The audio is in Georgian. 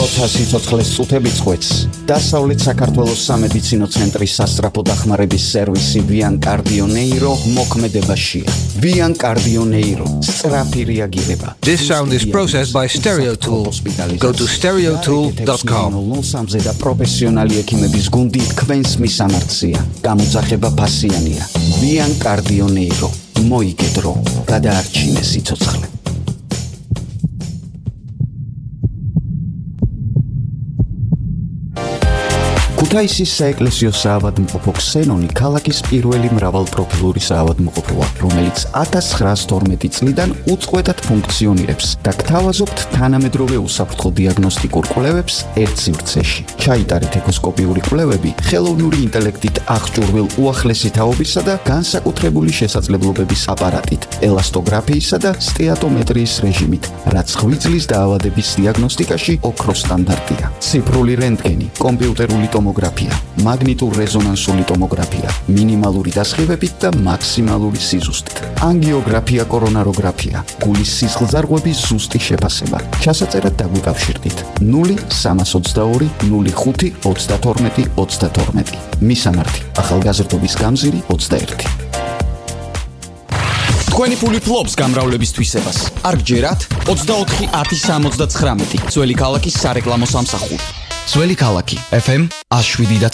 დროთა სიცოცხლეს წუთებით ხვეც. დასავლეთ საქართველოს სამედიცინო ცენტრის სასწრაფო დახმარების სერვისი Vian Cardio Neiro მოქმედებაშია. Vian Cardio Neiro, სწრაფი რეაგირება. This sound is processed by StereoTool. Go to stereotool.com. ლოსამზე და პროფესიონალი ექიმების გუნდი თქვენს მისამართია. გამოძახება ფასიანია. Vian Cardio Neiro. მოიგედრო, გადაარჩინე სიცოცხლე. ქუთაისის საეკლესიო საავადმყოფო ქსენონი ქალაქის პირველი მრავალპროფილური საავადმყოფოა, რომელიც 1912 წლიდან უწყვეტად ფუნქციონირებს და გთავაზობთ თანამედროვე უსაფრთხო დიაგნოსტიკურ კვლევებს ერთ სივრცეში. ჩაიტარეთ ეკოსკოპიური კვლევები ხელოვნური ინტელექტით აღჭურვილ უახლესი თაობისა და განსაკუთრებული შესაძლებლობების აპარატით, ელასტოგრაფიისა და სტეატომეტრიის რეჟიმით, რაც ღვიძლის დაავადების დიაგნოსტიკაში ოქროს სტანდარტია. ციფრული რენტგენი, კომპიუტერული ტომოგრაფია, მაგნიტურ-რეზონანსული ტომოგრაფია, მინიმალური დასხივებით და მაქსიმალური სიზუსტით. ანგიოგრაფია, კორონაროგრაფია, გულის სისხლძარღვების ზუსტი შეფასება. ჩასაწერად დაგვიკავშირდით 0322 05 32 32. მისამართი: ახალგაზრდობის გამზირი 21. თქვენი ფული ფლობს გამრავლების თვისებას. არ გჯერათ 24 10 79. ძველი ქალაქის სარეკლამო სამსახური. ძველი ქალაქი FM 107.9.